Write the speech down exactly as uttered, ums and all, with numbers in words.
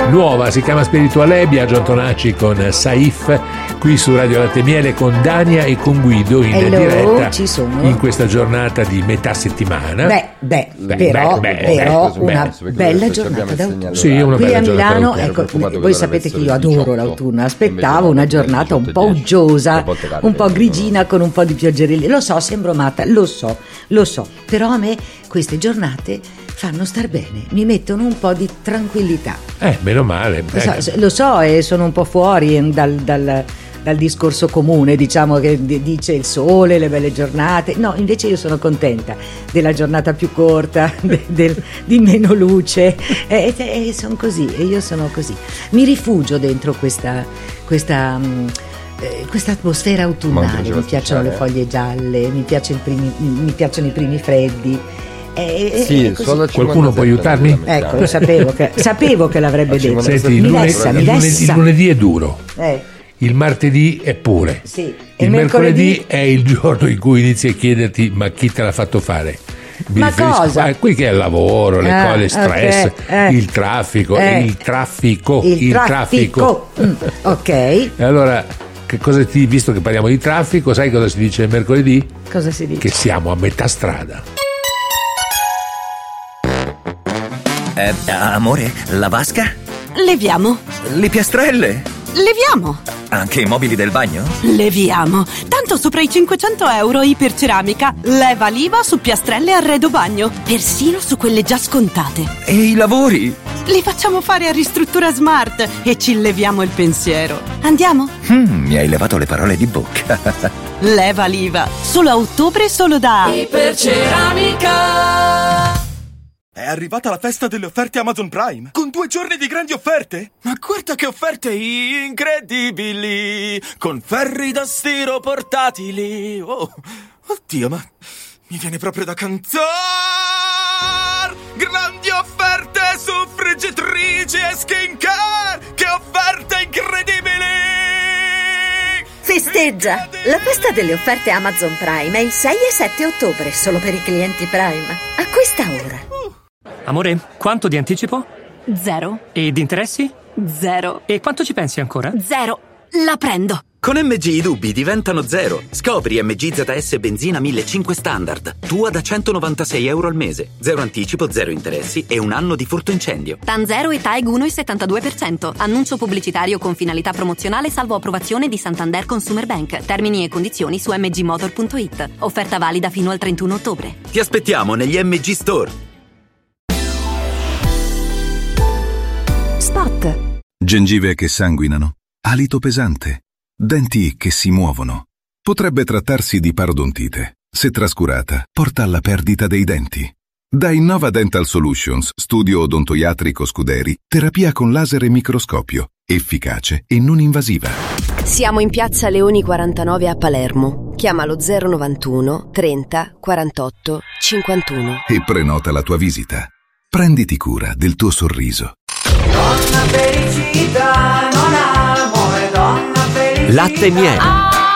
nuova, si chiama Spirituale, Biagio Antonacci con Saif, qui su Radio Latte e Miele con Dania e con Guido in Hello, diretta ci sono. in questa giornata di metà settimana. Beh, beh, Beh, però, beh, però beh, una beh, bella giornata d'autunno. Sì, una Qui bella a giornata Milano, d'autunno. ecco, voi sapete che io adoro l'autunno, aspettavo una giornata un po' uggiosa, un po' grigina con un po' di pioggerelli. Lo so, sembro matta, lo so, lo so, però a me queste giornate fanno star bene, mi mettono un po' di tranquillità. Eh, meno male. Lo so, lo so, e sono un po' fuori dal, dal, dal discorso comune, diciamo, che dice il sole, le belle giornate. No, invece io sono contenta della giornata più corta, de, del, di meno luce, e, e, e sono così, e io sono così. Mi rifugio dentro questa, questa, eh, questa atmosfera autunnale. Mi piacciono le foglie gialle, mi, piace il primi, mi piacciono i primi freddi. Eh, sì, eh, solo qualcuno può aiutarmi? Ecco, lo sapevo che, sapevo che l'avrebbe detto. Senti, mi il, lunedì, vessa, mi il, lunedì, vessa. il lunedì è duro, Eh, il martedì è pure, sì. il il mercoledì... mercoledì è il giorno in cui inizi a chiederti ma chi te l'ha fatto fare? Mi Ma riferisco cosa? a qui che è il lavoro, le Ah, cose, il stress, ok, eh. il traffico, Eh. il traffico, il, il traffico, traffico. Mm, ok, E allora, che cosa ti, visto che parliamo di traffico, sai cosa si dice il mercoledì? cosa si dice? Che siamo a metà strada. Eh, amore, la vasca? Leviamo. Le piastrelle? Leviamo. Anche i mobili del bagno? Leviamo. Tanto sopra i cinquecento euro Iperceramica. Leva l'I V A su piastrelle e arredo bagno. Persino su quelle già scontate. E i lavori? Li facciamo fare a Ristruttura Smart e ci leviamo il pensiero. Andiamo? Mm, mi hai levato le parole di bocca. Leva l'I V A. Solo a ottobre, solo da Iperceramica. È arrivata la festa delle offerte Amazon Prime, con due giorni di grandi offerte. Ma guarda che offerte incredibili, con ferri da stiro portatili. Oh, oddio, ma mi viene proprio da cantare. Grandi offerte su friggitrici e skincare, che offerte incredibili. Festeggia! La festa delle offerte Amazon Prime è il sei e sette ottobre, solo per i clienti Prime. Acquista ora. Amore, quanto di anticipo? Zero. E di interessi? Zero. E quanto ci pensi ancora? Zero. La prendo. Con M G i dubbi diventano zero. Scopri M G Z S benzina millecinquecento standard. Tua da centonovantasei euro al mese. Zero anticipo, zero interessi e un anno di furto incendio. TAN zero e TAEG uno virgola settantadue per cento. Annuncio pubblicitario con finalità promozionale salvo approvazione di Santander Consumer Bank. Termini e condizioni su m g motor punto i t. Offerta valida fino al trentuno ottobre. Ti aspettiamo negli M G Store. Spot. Gengive che sanguinano, alito pesante, denti che si muovono. Potrebbe trattarsi di parodontite. Se trascurata, porta alla perdita dei denti. Da Innova Dental Solutions, studio odontoiatrico Scuderi, terapia con laser e microscopio, efficace e non invasiva. Siamo in piazza Leoni quarantanove a Palermo. Chiamalo zero novantuno trenta quarantotto cinquantuno. E prenota la tua visita. Prenditi cura del tuo sorriso. Donna felicità, non amore, donna felicità. Latte e Miele.